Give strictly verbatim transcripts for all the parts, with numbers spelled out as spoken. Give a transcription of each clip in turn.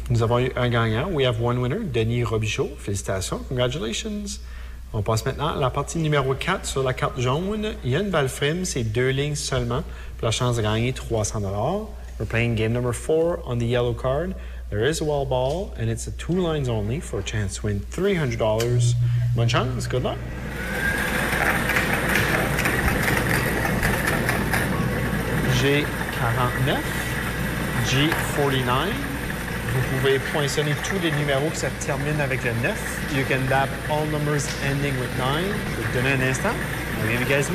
Nous avons eu un gagnant. We have one winner, Denis Robichaud. Félicitations. Congratulations. On passe maintenant à la partie numéro quatre sur la carte jaune. Il y a une balle frime, c'est deux lignes seulement pour la chance de gagner trois cents dollars. We're playing game number four on the yellow card. There is a wall ball, and it's a two lines only for a chance to win three hundred dollars. Bonne chance. Good luck. G quarante-neuf, G quarante-neuf. Vous pouvez poinçonner tous les numéros qui se terminent avec le neuf. You can dab all numbers ending with nine. Je vais vous donner un instant. I'll give you guys a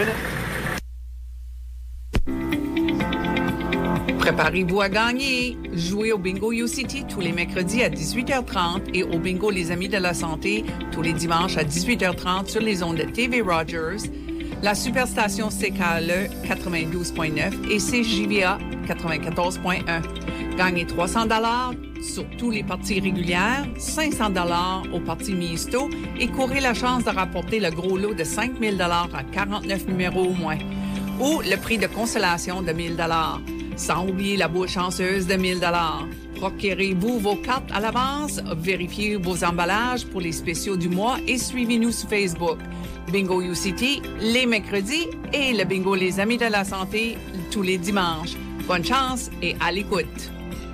minute. Préparez-vous à gagner. Jouez au Bingo U C T tous les mercredis à dix-huit heures trente et au Bingo Les Amis de la Santé tous les dimanches à dix-huit heures trente sur les ondes de T V Rogers, la Superstation C K L E quatre-vingt-douze point neuf et C J V A quatre-vingt-quatorze point un. Gagnez trois cents dollars sur tous les parties régulières, cinq cents dollars aux parties mi-histo et courez la chance de rapporter le gros lot de cinq mille dollars à quarante-neuf numéros au moins. Ou le prix de consolation de mille dollars. Sans oublier la boule chanceuse de mille dollars. Procurez-vous vos cartes à l'avance, vérifiez vos emballages pour les spéciaux du mois et suivez-nous sur Facebook. Bingo U C T, les mercredis et le Bingo Les Amis de la Santé, tous les dimanches. Bonne chance et à l'écoute.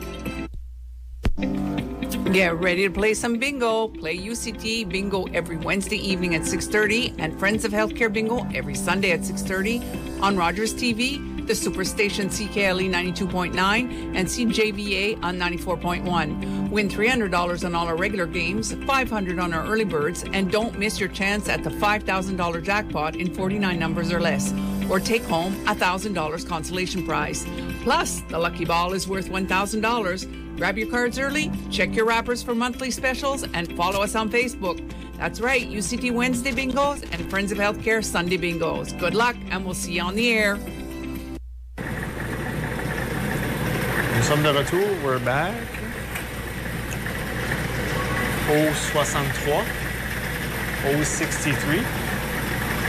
Get ready to play some bingo. Play U C T Bingo every Wednesday evening at six thirty and Friends of Healthcare Bingo every Sunday at six thirty on Rogers T V, the Superstation C K L E ninety-two point nine and C J V A on ninety-four point one. Win three hundred dollars on all our regular games, five hundred dollars on our early birds, and don't miss your chance at the five thousand dollars jackpot in forty-nine numbers or less. Or take home a one thousand dollars consolation prize. Plus, the lucky ball is worth one thousand dollars. Grab your cards early, check your wrappers for monthly specials, and follow us on Facebook. That's right, U C T Wednesday Bingos and Friends of Healthcare Sunday Bingos. Good luck, and we'll see you on the air. Nous sommes de retour. We're back. O soixante-trois. O soixante-trois.